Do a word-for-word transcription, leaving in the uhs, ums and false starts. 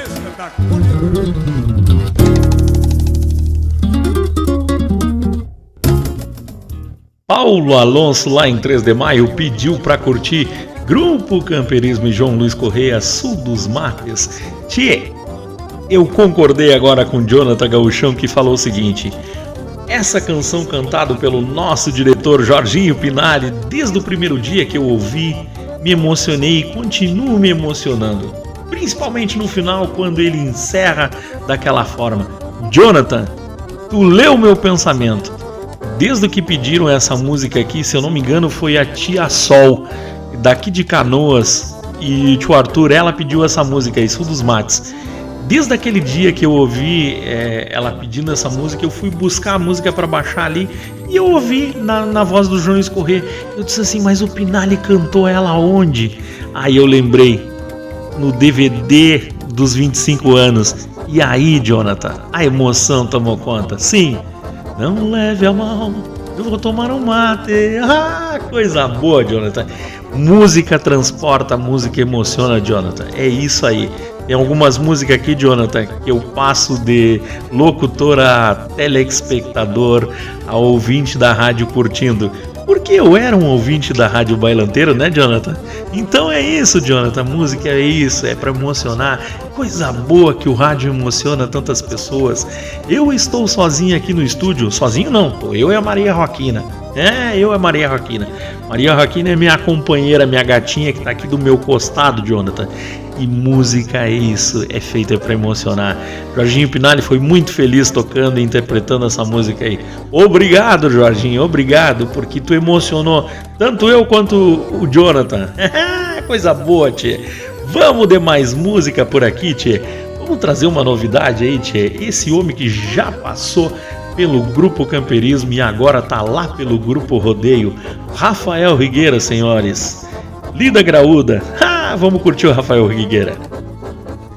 Paulo Alonso, lá em três de maio, pediu pra curtir Grupo Camperismo e João Luiz Correia, Sul dos Mates. Tchê, eu concordei agora com Jonathan Gaúchão, que falou o seguinte: essa canção cantada pelo nosso diretor Jorginho Pinali, desde o primeiro dia que eu ouvi, me emocionei e continuo me emocionando. Principalmente no final, quando ele encerra daquela forma. Jonathan, tu leu meu pensamento. Desde que pediram essa música aqui, se eu não me engano, foi a Tia Sol, daqui de Canoas, e tio Arthur, ela pediu essa música aí, Sul dos Mates. Desde aquele dia que eu ouvi é, ela pedindo essa música, eu fui buscar a música para baixar ali e eu ouvi na, na voz do João Luiz Correia. Eu disse assim, mas o Pinali cantou ela onde? Aí eu lembrei, no D V D dos vinte e cinco anos. E aí, Jonathan, a emoção tomou conta. Sim, não leve a mal, eu vou tomar um mate. Ah, coisa boa, Jonathan. Música transporta, música emociona, Jonathan. É isso aí. Tem algumas músicas aqui, Jonathan, que eu passo de locutor a telespectador, a ouvinte da rádio curtindo. Porque eu era um ouvinte da Rádio Bailanteiro, né, Jonathan? Então é isso, Jonathan. Música é isso, é para emocionar. Coisa boa que o rádio emociona tantas pessoas. Eu estou sozinho aqui no estúdio. Sozinho não, eu e a Maria Joaquina. É, eu e a Maria Joaquina. Maria Joaquina é minha companheira, minha gatinha que tá aqui do meu costado, Jonathan. E música é isso, é feita para emocionar. Jorginho Pinali foi muito feliz tocando e interpretando essa música aí. Obrigado, Jorginho, obrigado, porque tu emocionou tanto eu quanto o Jonathan. Coisa boa, tchê. Vamos de mais música por aqui, tchê. Vamos trazer uma novidade aí, tchê. Esse homem que já passou pelo Grupo Camperismo e agora tá lá pelo Grupo Rodeio, Rafael Rigueira, senhores. Lida Graúda. Ah, vamos curtir o Rafael Rigueira.